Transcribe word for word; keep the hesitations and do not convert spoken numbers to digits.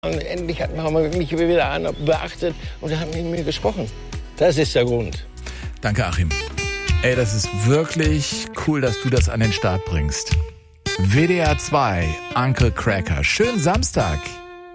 Und endlich hat man mich wieder an, beachtet und haben mit mir gesprochen. Das ist der Grund. Danke, Achim. Ey, das ist wirklich cool, dass du das an den Start bringst. W D R zwei, Uncle Cracker. Schönen Samstag.